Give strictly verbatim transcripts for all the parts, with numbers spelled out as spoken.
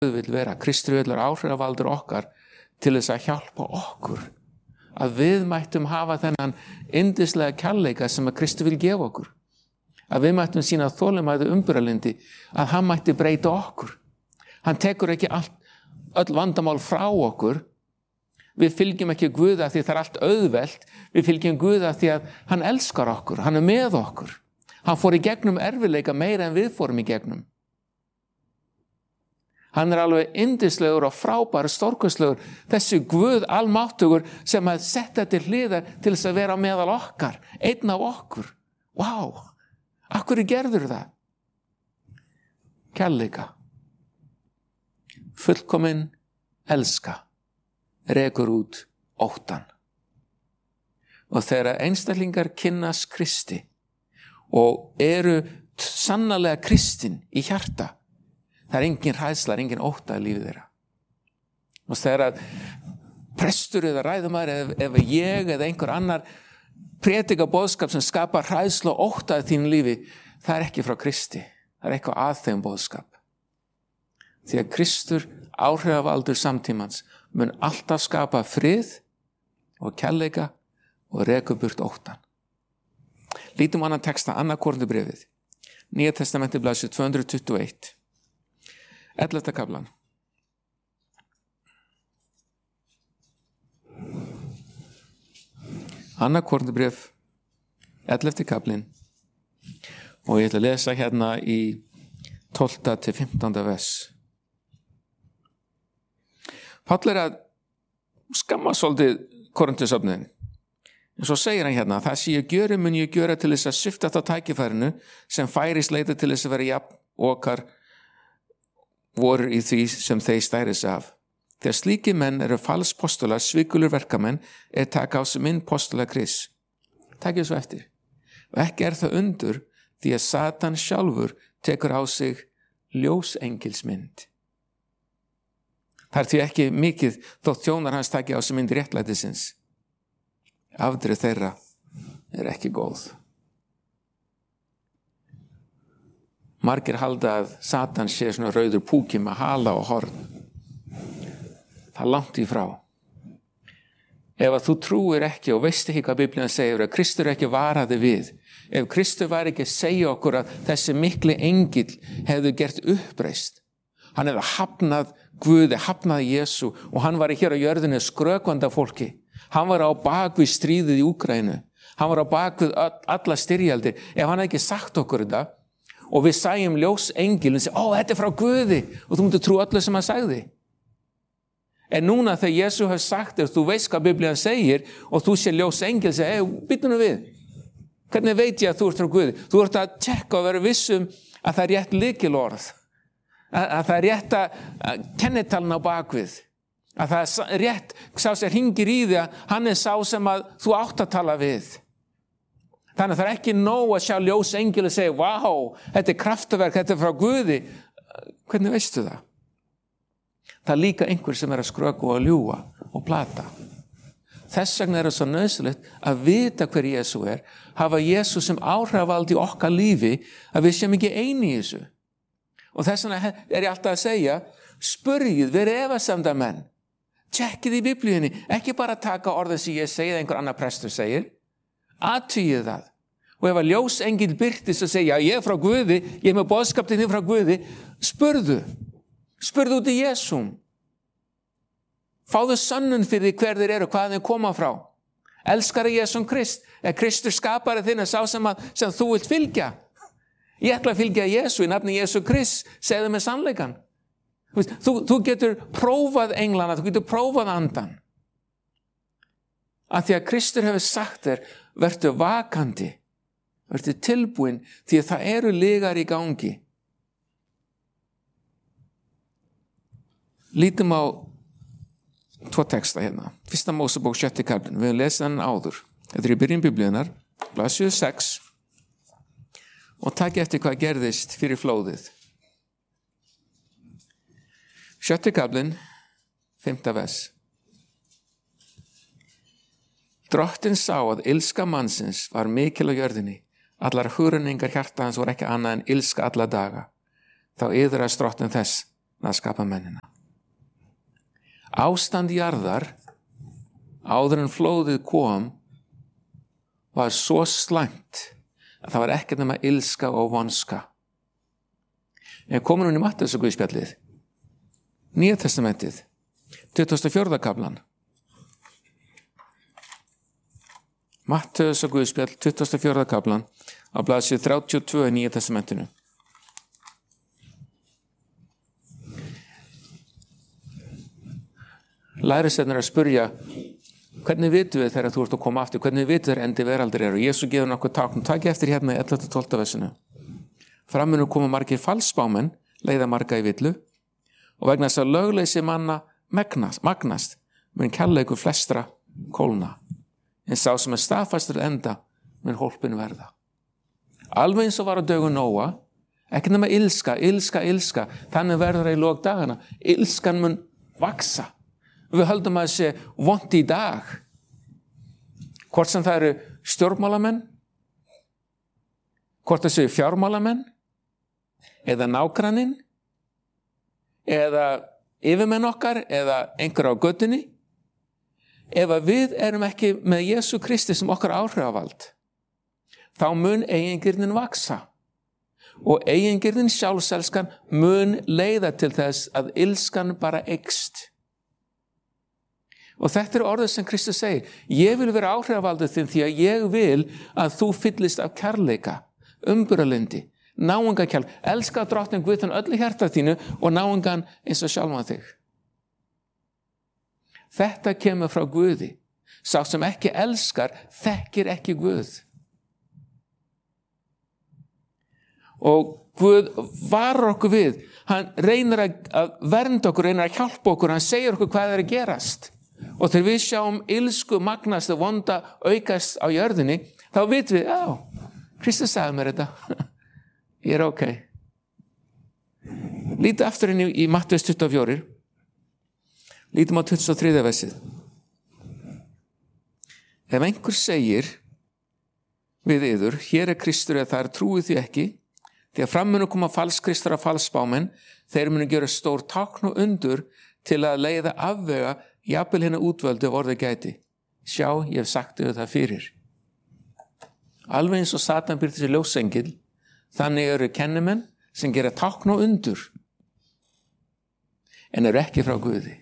Guð vill vera. Kristur vill vera áhrifavaldur okkar til þess að hjálpa okkur. Að við mættum hafa þennan yndislega kærleika sem að Kristur vil gefa okkur. Að við mættum sína þolinmæði umburðarlyndi, að hann mætti breyta okkur. Hann tekur ekki allt, öll vandamál frá okkur. Við fylgjum ekki Guði af því það er allt auðvelt. Við fylgjum Guði af því að hann elskar okkur, hann er með okkur. Hann fór í gegnum erfiðleika meira en við fórum í gegnum. Hann er alveg yndislegur og frábær, stórkostlegur, þessi Guð almáttugur sem að setja til hliðar til þess að vera meðal okkar, einn af okkur. Vá, af hverju gerður það? Kærleika. Fullkomin elska rekur út óttan. Og þegar einstaklingar kynnast Kristi og eru sannarlega kristin í hjarta, það er engin hræðsla, engin ótta í lífið þeirra. Og þegar að prestur eða ræðumæður ef, ef ég eða einhver annar predika boðskap sem skapar hræðsla og ótta í þínu lífi, það er ekki frá Kristi. Það er eitthvað að þeim boðskap. Því að Kristur, áhrifavaldur samtímans, mun alltaf skapa frið og kærleika og reka burt óttan. Lítum annan texta, annað Korintubréfið. Nýja testamenti blaðsíðu tvö hundruð tuttugu og eitt. ellefta kaflan. Annað Korintubréf, ellefti kaflinn. Og ég ætla að lesa hérna í tólfta til fimmtánda vers. Páll er að skamma svolítið Korintusöfnuðin. En svo segir hann hérna, það sem ég gjöri mun ég gjöra til þess að svipta þetta tækifærinu sem færis leita til þess að vera jafn okkar voru í því sem þeir stæris af. Þegar slíki menn eru falspostular, svikulur verkamenn, er taka á sig mynd postula Kris. Takk ég svo eftir. Og ekki er það undur því að Satan sjálfur tekur á sig ljósengilsmynd. Það er því ekki mikið þótt þjónar hans taki á sig mynd réttlætisins. Afdrif þeirra er ekki góð. Margir halda að Satan sé svona rauður púki með hala og horn. Það er langt í frá. Ef að þú trúir ekki og veist ekki hvað Biblían segir, að Kristur ekki varaði við, ef Kristur var ekki að segja okkur að þessi mikli engill hefðu gert uppreist, hann hefði hafnað Guði, hafnað Jesú og hann var hér á jörðinu skrökvanda fólki. Hann var á bakvið stríðið í Úkraínu. Hann var á bakvið alla styrjaldir. Ef hann hefði ekki sagt okkur þetta, og við sæjum ljós engil og segja, ó, þetta er frá Guði og þú mútið trú öllu sem hann sagði. En núna þegar Jesú hefur sagt þér, þú veist hvað Biblían segir og þú sé ljós engil og segja, ei, býttu nú við. Hvernig veit ég að þú ert frá Guði? Þú ert að tjekka og vera vissum að það er rétt lykilorð, að, að það er rétt að kennitalna á bakvið, að það er rétt, sá sem hringir í því að hann er sá sem að þú átt að tala við. Þannig að það er ekki nóg að sjá ljós engil og segja, vá, þetta er kraftaverk, þetta er frá Guði. Hvernig veistu það? Það er líka einhver sem er að skröka og að ljúga og plata. Þess vegna er það svo nöðsilegt að vita hver Jesú er, hafa Jesú sem áhrifavald í okkar lífi, að við séum ekki eini í þessu. Og þess vegna er ég alltaf að segja, spurgið, verið efasemda menn. Tjekkið í Biblíunni, ekki bara taka orðið sem ég segi eða einhver annar prestur segir. Athugið það. Og ef að ljós engil birtist og segja, ég er frá Guði, ég er með boðskap til þín frá Guði, spurðu. Spurðu út í Jesúm. Fáðu sönnun fyrir hver þeir eru, hvað þeir koma frá. Elskar Jesúm Krist. Er Kristur skapari þinn, sá sem, að, sem þú vilt fylgja. Ég ætla að fylgja Jesú í nafni Jesú Krist, segðu með sannleikan. Þú, þú getur prófað englana, þú getur prófað andan. Að því að Kristur hefur sagt þér, vertu vakandi, vertu tilbúin, því að það eru lygar í gangi. Lítum á tvo texta hérna. Fyrsta Mósebók sjötti kaflinn, við höfum lesið hann áður. Þetta er í byrjun Biblíunar, blaðsíðu sex, og takk eftir hvað gerðist fyrir flóðið. Sjötti kaflinn, fimmta vers. Drottinn sá að ilska mannsins var mikil á jörðinni. Allar hugrenningar hjarta hans voru ekki annað en ilska alla daga. Þá iðrast drottinn þess að skapa mennina. Ástand jarðar áður en flóðið kom var svo slæmt að það var ekkert nema ilska og vonska. Ég kom nú í Matteusarguðspjallið, Nýja testamentið, tuttugasta og fjórða kaflan. Matteusarguðspjall, tuttugasta og fjórða kaflan, á blaðsíðu þrjátíu og tvö í Nýja testamentinu. Lærisveinarnir að spurja, hvernig vitum við þegar þú ert að koma aftur, hvernig vitum við endi veraldir er, og Jesús gefur nokkuð tákn, takk eftir hérna í ellefta og tólfta versinu. Framinu koma margir falsspámenn, leiða marga í villu, og vegna þess að lögleysi manna magnast, magnast mun kærleikur flestra kólna, en sá sem er staðfastur enda mun hólpin verða. Alveg eins og var á dögum Nóa, ekki nema ilska, ilska, ilska, þannig verður það í lok dagana, ilskan mun vaksa. Við höldum að það sé vont í dag. Hvort sem það eru stjórnmálamenn, hvort það séu fjármálamenn, eða nágranninn, eða yfirmenn okkar, eða einhver á göttunni. Ef við erum ekki með Jesú Kristi sem okkar áhrifavald, þá mun eigingirnin vaksa. Og eigingirnin sjálfselskan mun leiða til þess að ilskan bara eykst. Og þetta er orðið sem Kristus segir. Ég vil vera áhrifavaldið þinn því að ég vil að þú fyllist af kærleika, umburðarlyndi, náungakærleik, elska drottning Guð þinn öllu hjarta þínu og náungan eins og sjálfan þig. Þetta kemur frá Guði. Sá sem ekki elskar, þekkir ekki Guð. Og Guð varar okkur við. Hann reynir að vernda okkur, reynir að hjálpa okkur, hann segir okkur hvað er að gerast. Og þegar við sjáum ilsku magnast og vonda aukast á jörðinni, þá vitum við, já, Kristus sagði mér þetta. Ég er ok. Lítið aftur inn í, í Matteus tuttugu og fjögur. Lítum á tuttugasta og þriðja versið. Ef einhver segir við yður, hér er Kristur eða þar, trúið því ekki, því að fram munu koma falskristar og falsspámenn, þeir munu gera stór tákn og undur til að leiða afvega jafnvel henni útvöldu ef orðið gæti. Sjá, ég hef sagt þau það fyrir. Alveg eins og Satan byrði þessi ljósengil, þannig eru kennimenn sem gera tákn og undur, en eru ekki frá Guði.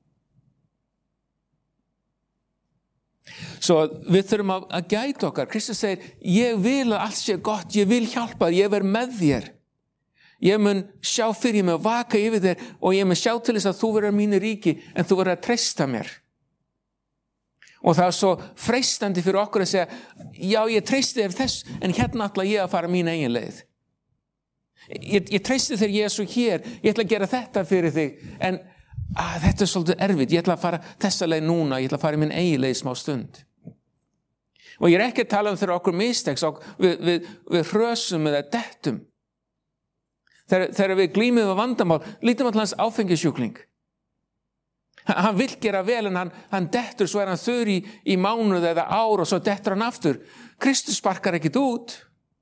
Svo við þurfum að, að gæta okkar. Kristus segir, ég vil að allt sé gott, ég vil hjálpa, ég verð með þér. Ég mun sjá fyrir, ég mun vaka yfir þér og ég mun sjá til þess að þú verður mínu ríki en þú verður að treysta mér. Og það er svo freistandi fyrir okkur að segja, já, ég treysti þér þess, en hérna ætla ég að fara mín eigin leið. Ég, ég treysti þér Jesú hér, ég ætla að gera þetta fyrir þig, en að, þetta er svolítið erfitt, ég ætla að fara þessa leið núna, ég ætla að fara í mín eigin leið smá stund. Og ég er ekki að tala um þegar okkur mistekst, við, við, við hrösum eða dettum. Þegar, þegar við glímum við vandamál, lítum alltaf hans áfengisjúkling. Hann vill gera vel en hann, hann dettur, svo er hann þurr í, í mánuð eða ár og svo dettur hann aftur. Kristus sparkar ekkit út.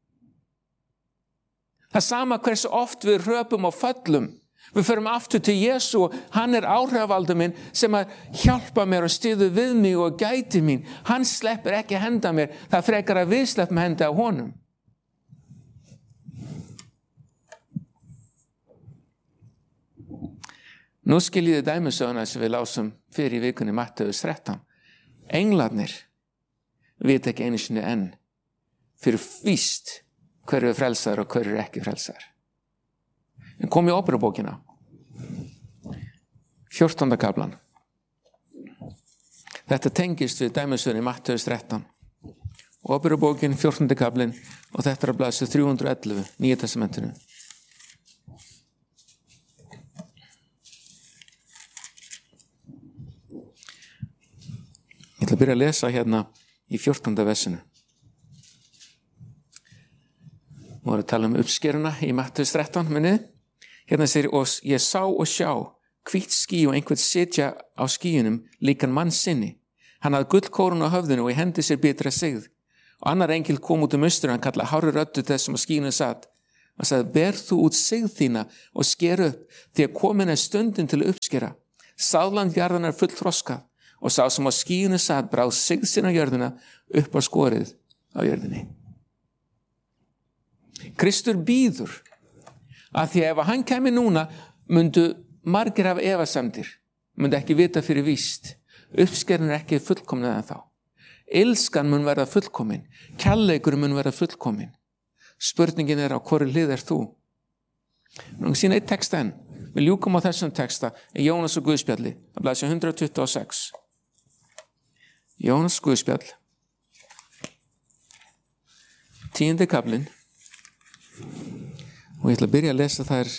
Það er sama hversu oft við hröpum og föllum. Við förum aftur til Jesú og hann er áhrifaldur minn sem að hjálpa mér og styður við mig og gæti mín. Hann sleppur ekki henda mér, það frekar að við sleppum henda á honum. Nú skiljiði dæmisöguna sem við lásum fyrir í vikunni Matteus þrettán. Englarnir vita ekki einu sinni enn fyrir víst hverju er frelsaður og hverju er ekki frelsaður. En kom í Óperubókina, fjórtánda kaflan. Þetta tengist við dæmisögunni Matteus þrettán. Óperubókin, fjórtándi kaflin og þetta er að blaðsíðu þrjú hundruð og ellefu, Nýja testamentinu. Ég ætla að byrja að lesa hérna í fjórtánda versinu. Við vorum að tala um uppskeruna í Matteus þrettán, minnið. Hérna segir, og ég sá og sjá hvítt ský og einhvern sitja á skýjunum líkan mann sinni. Hann hafði gullkórun á höfðinu og í hendi sér bitra sigð. Og annar engil kom út um austur, hann kallaði hárri röddu þess sem á skýjunum satt. og sagði, ber þú út sigð þína og sker upp, því að komin er stundin til að uppskera. Sáðland jarðanar full þroskað og sá sem á skýinu sat bráð sigð sína á jörðina upp á skorið á jörðinni. Kristur býður að því að ef hann kæmi núna myndu margir hafa efasemdir, myndu ekki vita fyrir víst. Uppskerin er ekki fullkomnað en þá. Ilskan mun verða fullkomin, kærleikur mun verða fullkomin. Spurningin er á hvorri hlið er þú? Nú sína eitt text enn. Við ljúkum á þessum texta í Jónas og Guðspjalli, það blaðsíða hundrað tuttugu og sex. Jónas Guðspjall, tíundi kaflinn, og ég ætla að byrja að lesa þær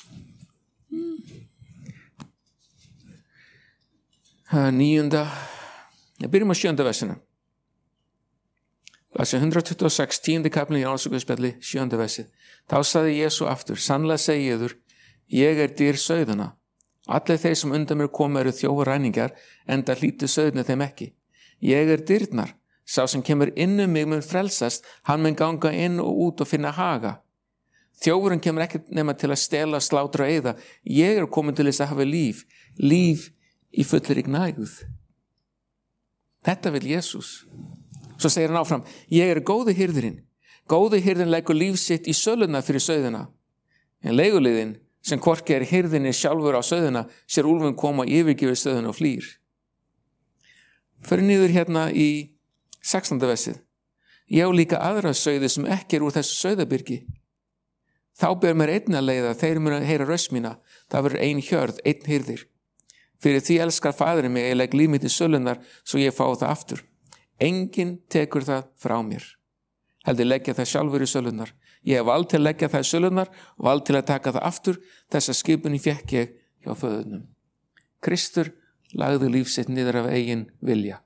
níunda, ég byrjum á sjönda versina. Blaðsíða hundrað tuttugu og sex, tíundi kaflinn í Jónas og Guðspjalli, sjönda versið. Þá sagði Jesú aftur, sannlega segi ég yður, ég er dýr sauðana. Allir þeir sem undan mér koma eru þjófar ræningjar, enda hlýtur sauðnir þeim ekki. Ég er dyrnar, sá sem kemur inn um mig mun frelsast, hann mun ganga inn og út og finna haga. Þjófurinn kemur ekki nema til að stela, slátra og eyða. Ég er komin til þess að hafa líf, líf í fullri gnægð. Þetta vil Jesús. Svo segir hann áfram, ég er góði hirðirinn. Góði hirðin leggur líf sitt í söluna fyrir sauðina. En leiguliðinn, sem hvorki er hirðinni sjálfur á sauðina, sér úlfum koma yfirgefur sauðina og flýr. Fyrir niður hérna í sextánda versið. Ég á líka aðra sauði sem ekki er úr þessu sauðabyrgi. Þá ber mér einn að leiða, þeir mér að heyra röst mína. Það verður ein hjörð, einn hirðir. Fyrir því elskar faðurinn mig, ég legg líf mitt í sölunar, svo ég fá það aftur. Enginn tekur það frá mér. Heldur leggja það sjálfur í sölunar. Ég hef vald til að leggja það í sölunar og vald til að taka það aftur. Þessa skipunni fékk ég hjá föðunum. Kristur lagði líf sitt niður af eigin vilja.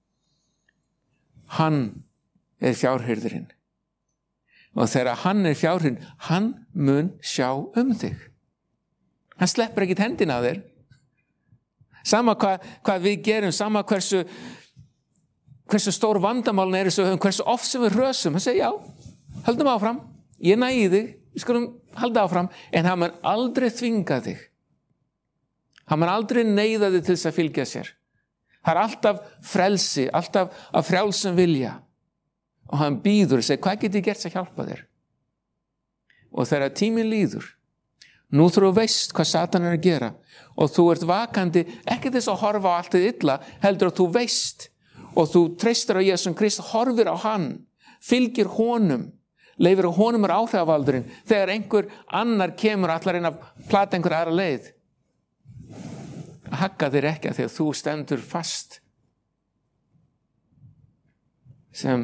Hann er fjárhirðurinn. Og þegar hann er fjárhirðurinn, hann mun sjá um þig. Hann sleppur ekkit hendina að þér. Sama hvað, hvað við gerum, sama hversu hversu stór vandamálun er þessu, hversu oft sem við rösum, hann segir já, höldum áfram, ég næði þig, við skulum halda áfram, en hann mun aldrei þvinga þig. Hann mun aldrei neyða þig til þess að fylgja sér. Það er alltaf frelsi, alltaf af frjálsum vilja. Og hann býður og segir, hvað get ég gert að hjálpa þér? Og þegar tíminn líður, nú þú veist hvað Satan er að gera, og þú ert vakandi, ekki þess að horfa á allt þið illa, heldur að þú veist, og þú treystir á Jesús Krist, horfir á hann, fylgir honum, leifir á honum er áhrifavaldurinn, þegar einhver annar kemur allar inn að plata einhver aðra leið. Hagga þér ekki að þegar þú stendur fast sem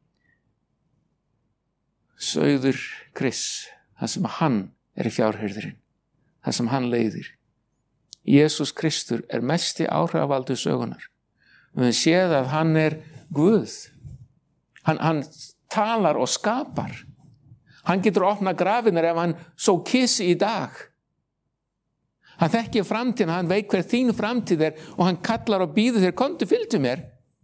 sauður Krist, það sem hann er fjárhirðurinn, það sem hann leiðir. Jesús Kristur er mesti áhrifavaldur sögunar. Við séð að hann er Guð. Hann, hann talar og skapar. Hann getur að opna grafinar ef hann svo kissi í dag. Hann þekkir framtíðina, hann veit hver þín framtíð er og hann kallar og býður þér, komdu, fylgdu mér.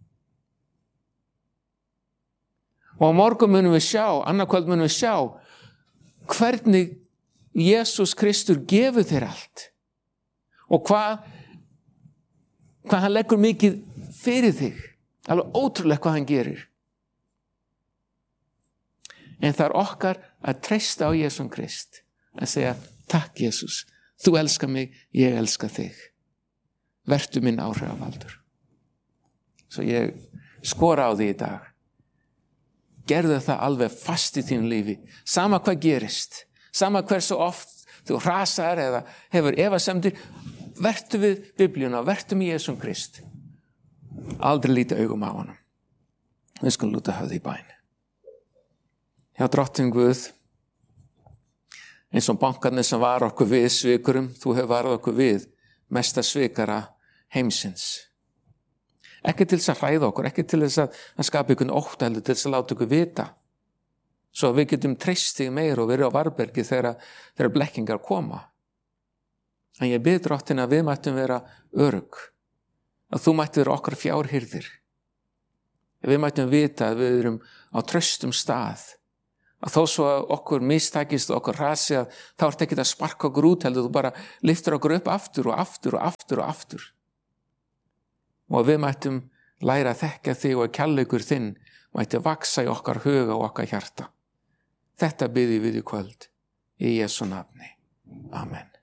Og á morgun munum við sjá, annað kvöld munum við sjá hvernig Jesús Kristur gefur þér allt. Og hvað, hvað hann leggur mikið fyrir þig. Alveg ótrúlega hvað hann gerir. En það er okkar að treysta á Jesús Krist. Að segja, takk Jesús, þú elskar mig, ég elskar þig. Vertu minn áhrifavaldur. Svo ég skora á því í dag. Gerðu það alveg fast í þínu lífi. Sama hvað gerist. Sama hversu oft þú hrasar eða hefur efasemdir. Vertu við Biblíuna, vertu með Jesús Krist. Aldrei líta augum á honum. Við skulum lúta höfði í bæn. Já, drottinn Guð, eins og bankarnir sem var okkur við svikurum, þú hefur varð okkur við mesta svikara heimsins. Ekki til þess að hræða okkur, ekki til þess að, að skapa ykkur ótta, heldur til þess að láta okkur vita. Svo við getum treyst þig meir og verið á varbergi þegar, þegar blekkingar koma. En ég bið drottinn að við mættum vera örugg. Að þú mættu vera okkar fjárhirðir. Við mættum vita að við erum á traustum stað. að þó svo að okkur mistakist og okkur rasi að þá ert ekki að sparka okkur út, heldur þú bara lyftur okkur upp aftur og aftur og aftur og aftur. Og við mættum læra að þekka þig og að kærleikur þinn mætti vaksa í okkar huga og okkar hjarta. Þetta biðjum við í kvöld í Jesú nafni. Amen.